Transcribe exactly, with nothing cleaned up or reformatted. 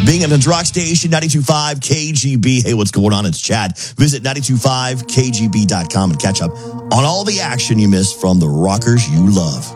Being at the Rock Station, ninety-two point five K G B. Hey, what's going on? It's Chad. Visit ninety-two point five K G B dot com and catch up on all the action you missed from the rockers you love.